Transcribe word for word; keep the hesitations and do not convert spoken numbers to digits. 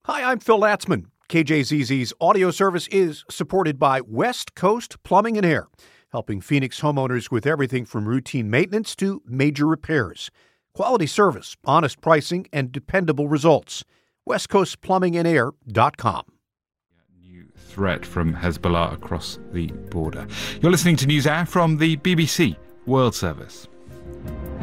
Hi, I'm Phil Latzman. K J Z Z's audio service is supported by West Coast Plumbing and Air, helping Phoenix homeowners with everything from routine maintenance to major repairs. Quality service, honest pricing, and dependable results. west coast plumbing and air dot com. New threat from Hezbollah across the border. You're listening to NewsHour from the B B C World Service.